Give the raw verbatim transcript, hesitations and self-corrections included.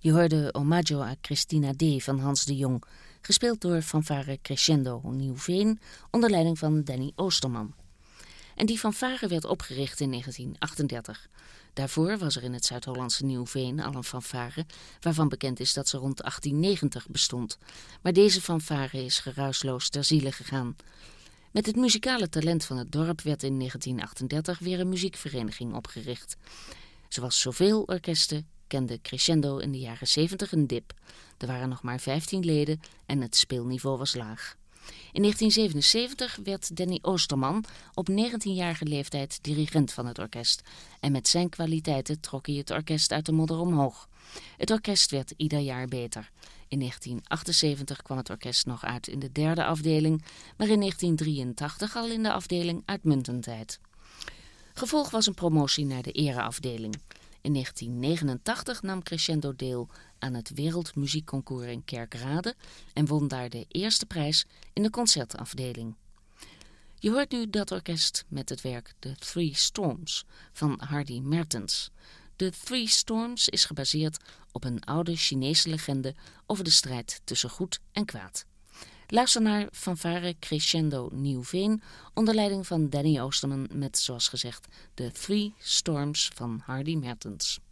Je hoorde Omaggio a Christina D. van Hans de Jong, gespeeld door fanfare Crescendo Nieuwveen onder leiding van Danny Oosterman. En die fanfare werd opgericht in negentien achtendertig. Daarvoor was er in het Zuid-Hollandse Nieuwveen al een fanfare, waarvan bekend is dat ze rond achttien negentig bestond. Maar deze fanfare is geruisloos ter ziele gegaan. Met het muzikale talent van het dorp werd in negentien achtendertig weer een muziekvereniging opgericht. Zoals zoveel orkesten kende Crescendo in de jaren zeventig een dip. Er waren nog maar vijftien leden en het speelniveau was laag. In negentien zevenenzeventig werd Danny Oosterman op negentienjarige leeftijd dirigent van het orkest. En met zijn kwaliteiten trok hij het orkest uit de modder omhoog. Het orkest werd ieder jaar beter. In negentien achtenzeventig kwam het orkest nog uit in de derde afdeling, maar in negentien drieëntachtig al in de afdeling uitmuntendheid. Gevolg was een promotie naar de ereafdeling. In negentien negenentachtig nam Crescendo deel aan het Wereldmuziekconcours in Kerkrade en won daar de eerste prijs in de concertafdeling. Je hoort nu dat orkest met het werk The Three Storms van Hardy Mertens. The Three Storms is gebaseerd op een oude Chinese legende over de strijd tussen goed en kwaad. Luister naar fanfare Crescendo Nieuwveen onder leiding van Danny Oosterman met, zoals gezegd, The Three Storms van Hardy Mertens.